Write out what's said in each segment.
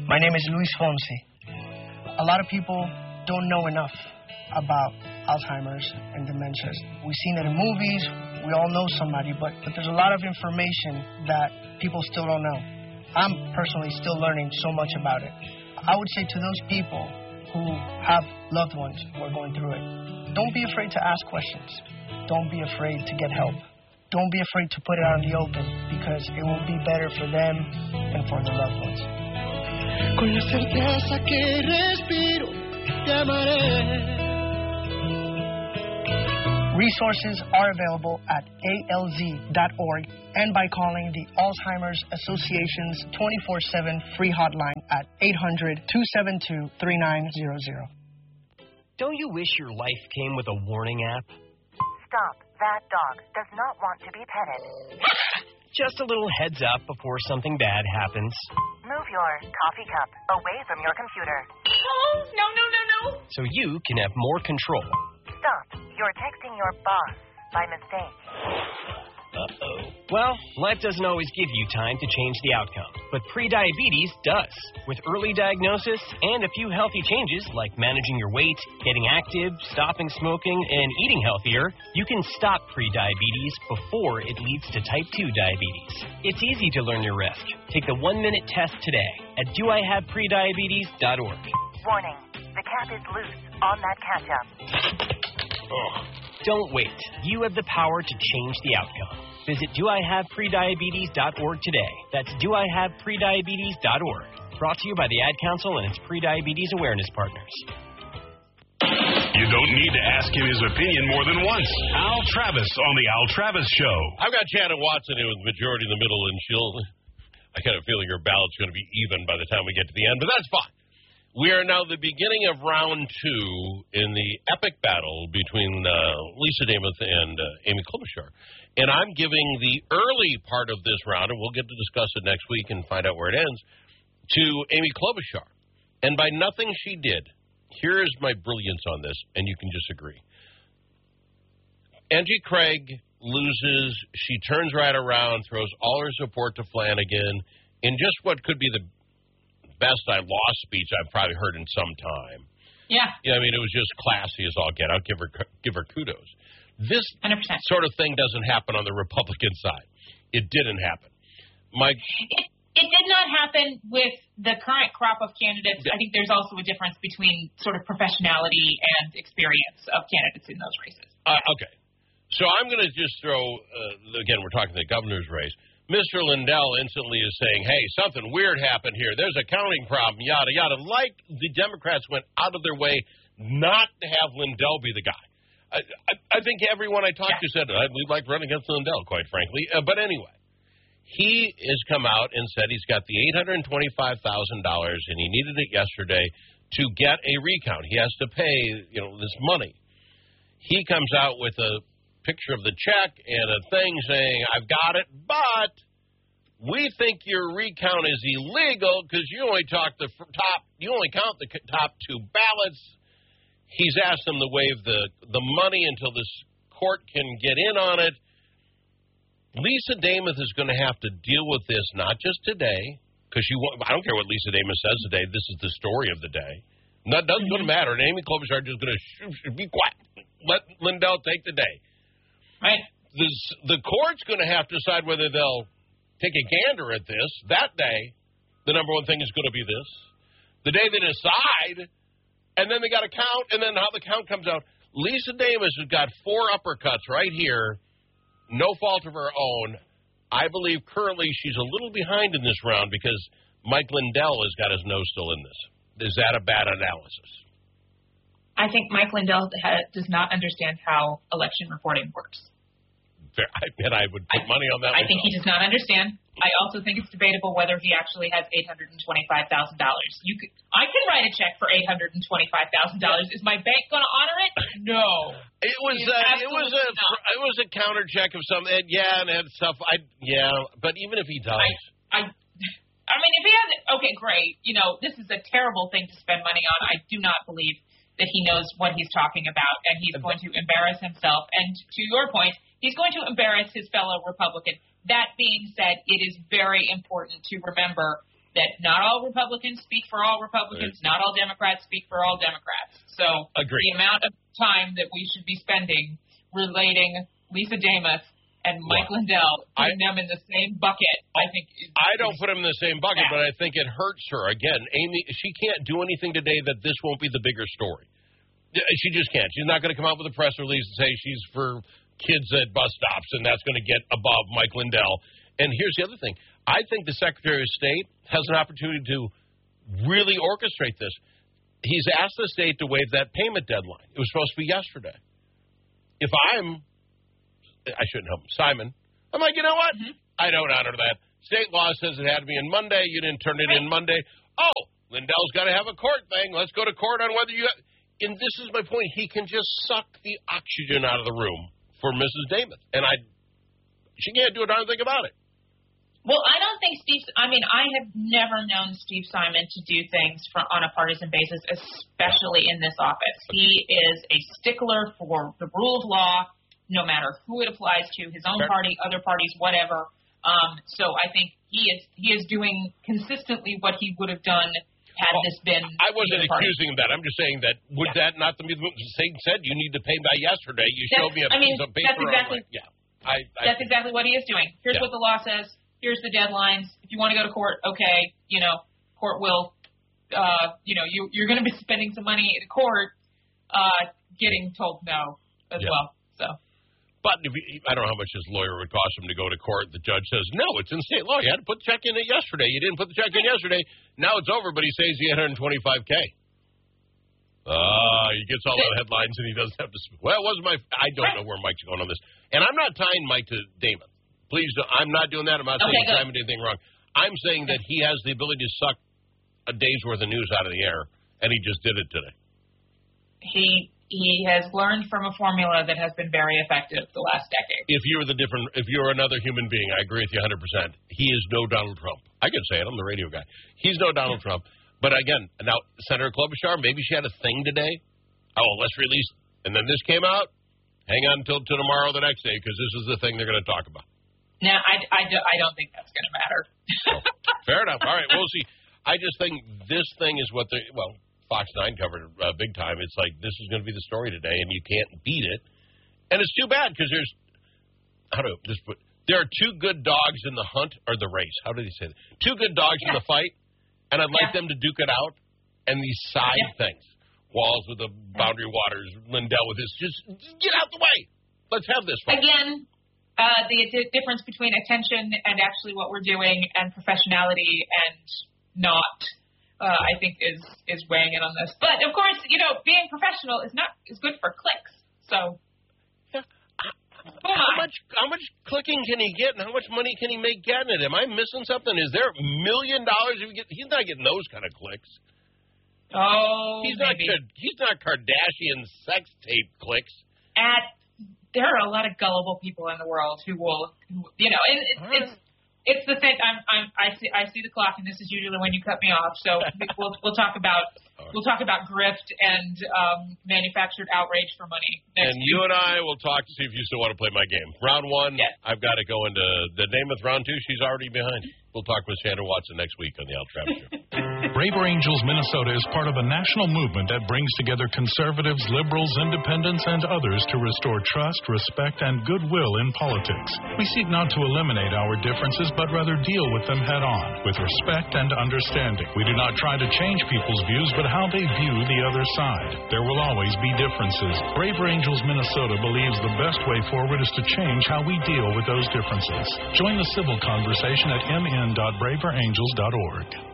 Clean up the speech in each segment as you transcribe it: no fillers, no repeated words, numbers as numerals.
My name is Luis Fonsi. A lot of people don't know enough about Alzheimer's and dementias. We've seen it in movies, we all know somebody, but there's a lot of information that people still don't know. I'm personally still learning so much about it. I would say to those people who have loved ones who are going through it, don't be afraid to ask questions. Don't be afraid to get help. Don't be afraid to put it out in the open, because it will be better for them and for their loved ones. Con la certeza que respiro, te amaré. Resources are available at alz.org and by calling the Alzheimer's Association's 24/7 free hotline at 800-272-3900. Don't you wish your life came with a warning app? Stop. That dog does not want to be petted. Just a little heads up before something bad happens. Move your coffee cup away from your computer. Oh, no. So you can have more control. Stop. You're texting your boss by mistake. Uh-oh. Well, life doesn't always give you time to change the outcome, but prediabetes does. With early diagnosis and a few healthy changes like managing your weight, getting active, stopping smoking, and eating healthier, you can stop prediabetes before it leads to type 2 diabetes. It's easy to learn your risk. Take the 1-minute test today at doihaveprediabetes.org. Warning. The cap is loose on that ketchup. Don't wait. You have the power to change the outcome. Visit doihaveprediabetes.org today. That's doihaveprediabetes.org. Brought to you by the Ad Council and its Prediabetes Awareness Partners. You don't need to ask him his opinion more than once. Al Travis on the Al Travis Show. I've got Janet Watson here with the majority in the middle, and I got a feeling her ballot's going to be even by the time we get to the end, but that's fine. We are now the beginning of round 2 in the epic battle between Lisa Namath and Amy Klobuchar. And I'm giving the early part of this round, and we'll get to discuss it next week and find out where it ends, to Amy Klobuchar. And by nothing she did, here is my brilliance on this, and you can disagree. Angie Craig loses. She turns right around, throws all her support to Flanagan in just what could be the best I lost speech I've probably heard in some time. Yeah. I mean, it was just classy as all get out. Give her kudos. This 100%. sort of thing doesn't happen on the Republican side. It didn't happen. It did not happen with the current crop of candidates. I think there's also a difference between sort of professionality and experience of candidates in those races. Okay. So I'm going to just throw, again, we're talking the governor's race. Mr. Lindell instantly is saying, hey, something weird happened here. There's a counting problem, yada, yada. Like the Democrats went out of their way not to have Lindell be the guy. I think everyone I talked to said, we'd like to run against Lindell, quite frankly. But anyway, he has come out and said he's got the $825,000, and he needed it yesterday to get a recount. He has to pay, this money. He comes out with a picture of the check and a thing saying, I've got it, but we think your recount is illegal because you only count the top 2 ballots. He's asked them to waive the money until this court can get in on it. Lisa Namath is going to have to deal with this, not just today, because I don't care what Lisa Namath says today. This is the story of the day. That doesn't matter. And Amy Klobuchar is just going to be quiet. Let Lindell take the day. Right. The court's going to have to decide whether they'll take a gander at this. That day, the number one thing is going to be this. The day they decide, and then they got to count, and then how the count comes out. Lisa Namath has got 4 uppercuts right here, no fault of her own. I believe currently she's a little behind in this round because Mike Lindell has got his nose still in this. Is that a bad analysis? I think Mike Lindell does not understand how election reporting works. I bet I would put money on that. I think he does not understand. I also think it's debatable whether he actually has $825,000. I can write a check for $825,000. Is my bank going to honor it? No. It was a counter check of something. And it had stuff. But even if he does, I mean, if he has it, okay, great. This is a terrible thing to spend money on. I do not believe that he knows what he's talking about, and he's going to embarrass himself. And to your point, he's going to embarrass his fellow Republican. That being said, it is very important to remember that not all Republicans speak for all Republicans, not all Democrats speak for all Democrats. So Agreed. the amount of time that we should be spending relating Lisa Demuth and Mike Lindell, putting them in the same bucket, I think. I don't put them in the same bucket, but I think it hurts her. Again, Amy, she can't do anything today that this won't be the bigger story. She just can't. She's not going to come out with a press release and say she's for kids at bus stops, and that's going to get above Mike Lindell. And here's the other thing. I think the Secretary of State has an opportunity to really orchestrate this. He's asked the state to waive that payment deadline. It was supposed to be yesterday. If I shouldn't help him, Simon, I'm like, you know what? I don't honor that. State law says it had to be in Monday. You didn't turn it in Monday. Oh, Lindell's got to have a court thing. Let's go to court on whether you have. And this is my point. He can just suck the oxygen out of the room for Mrs. Demuth. And she can't do a darn thing about it. Well, I don't think I have never known Steve Simon to do things on a partisan basis, especially in this office. He is a stickler for the rule of law, no matter who it applies to, his own party, other parties, whatever. So I think he is doing consistently what he would have done had this been. I wasn't accusing him of that. I'm just saying that would that not be the Satan said you need to pay by yesterday. You showed me a piece of paper. That's exactly what he is doing. Here's what the law says. Here's the deadlines. If you want to go to court, okay, court will, you're going to be spending some money in court, getting told no as well. So. But I don't know how much his lawyer would cost him to go to court. The judge says, no, it's in state law. You had to put the check in yesterday. You didn't put the check in yesterday. Now it's over, but he saves you $125K. He gets all the headlines, and he doesn't have to. Well, it wasn't I don't know where Mike's going on this. And I'm not tying Mike to Damon. Please, I'm not doing that. I'm not saying Simon did anything wrong. I'm saying that he has the ability to suck a day's worth of news out of the air, and he just did it today. He has learned from a formula that has been very effective the last decade. If you're another human being, I agree with you 100%. He is no Donald Trump. I can say it. I'm the radio guy. He's no Donald Trump. But again, now Senator Klobuchar, maybe she had a thing today. Oh, let's release. And then this came out. Hang on until tomorrow, the next day, because this is the thing they're going to talk about. No, I don't think that's going to matter. Fair enough. All right, we'll see. I just think this thing is what Fox 9 covered big time. It's like this is going to be the story today, and you can't beat it. And it's too bad because there are two good dogs in the hunt or the race. How did he say that? Two good dogs in the fight, and I'd like them to duke it out. And these side things, Walls with the Boundary Waters, Lindell with his, just get out the way. Let's have this fight. Again. The difference between attention and actually what we're doing and professionality and not, I think, is weighing in on this. But, of course, being professional is good for clicks. So, how much clicking can he get and how much money can he make getting it? Am I missing something? Is there $1 million if you get? He's not getting those kind of clicks. Oh, he's not Kardashian sex tape clicks. There are a lot of gullible people in the world who will, it's the thing. I see the clock, and this is usually when you cut me off. So we'll talk about grift and manufactured outrage for money. And you and I will talk to see if you still want to play my game. Round 1, I've got to go into the Namath. Round 2, she's already behind. We'll talk with Shannon Watson next week on the Al Travis Show. Braver Angels Minnesota is part of a national movement that brings together conservatives, liberals, independents, and others to restore trust, respect, and goodwill in politics. We seek not to eliminate our differences, but rather deal with them head-on, with respect and understanding. We do not try to change people's views, but how they view the other side. There will always be differences. Braver Angels Minnesota believes the best way forward is to change how we deal with those differences. Join the civil conversation at mn.braverangels.org.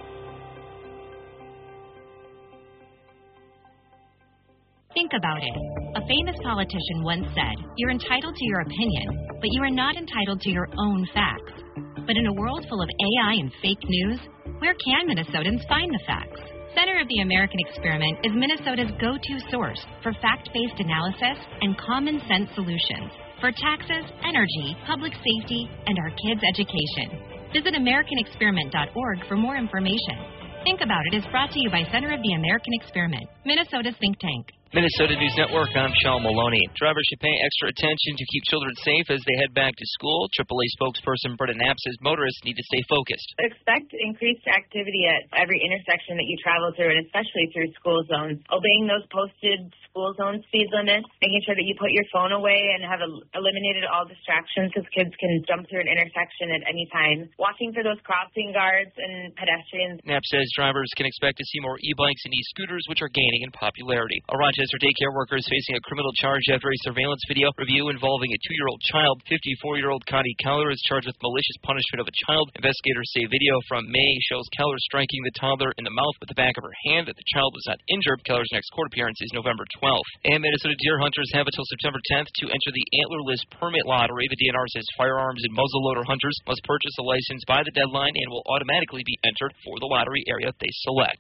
Think about it. A famous politician once said, "You're entitled to your opinion, but you are not entitled to your own facts." But in a world full of AI and fake news, where can Minnesotans find the facts? Center of the American Experiment is Minnesota's go-to source for fact-based analysis and common-sense solutions for taxes, energy, public safety, and our kids' education. Visit AmericanExperiment.org for more information. Think About It is brought to you by Center of the American Experiment, Minnesota's think tank. Minnesota News Network, I'm Sean Maloney. Drivers should pay extra attention to keep children safe as they head back to school. AAA spokesperson Britta Knapp says motorists need to stay focused. Expect increased activity at every intersection that you travel through, and especially through school zones. Obeying those posted school zone speed limits, making sure that you put your phone away and have eliminated all distractions because kids can jump through an intersection at any time. Watching for those crossing guards and pedestrians. Knapp says drivers can expect to see more e-bikes and e-scooters, which are gaining in popularity. A Rochester daycare worker is facing a criminal charge after a surveillance video review involving a 2-year-old child. 54-year-old Connie Keller is charged with malicious punishment of a child. Investigators say video from May shows Keller striking the toddler in the mouth with the back of her hand, that the child was not injured. Keller's next court appearance is November 12th. And Minnesota deer hunters have until September 10th to enter the antlerless permit lottery. The DNR says firearms and muzzleloader hunters must purchase a license by the deadline and will automatically be entered for the lottery area they select.